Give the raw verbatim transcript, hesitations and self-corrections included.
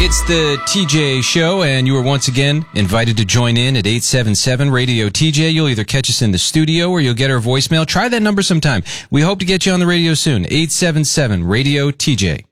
It's the T J Show, and you are once again invited to join in at eight seven seven radio T J. You'll either catch us in the studio or you'll get our voicemail. Try that number sometime. We hope to get you on the radio soon. eight seven seven radio T J.